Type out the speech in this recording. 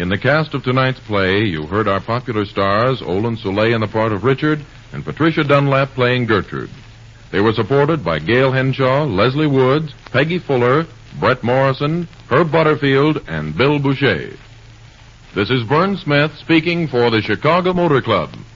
In the cast of tonight's play, you heard our popular stars, Olin Soleil in the part of Richard, and Patricia Dunlap playing Gertrude. They were supported by Gail Henshaw, Leslie Woods, Peggy Fuller, Brett Morrison, Herb Butterfield, and Bill Boucher. This is Vern Smith speaking for the Chicago Motor Club.